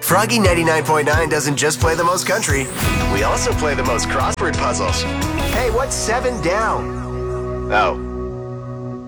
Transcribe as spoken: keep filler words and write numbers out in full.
Froggy ninety-nine point nine doesn't just play the most country, we also play the most crossword puzzles. Hey, what's seven down? Oh.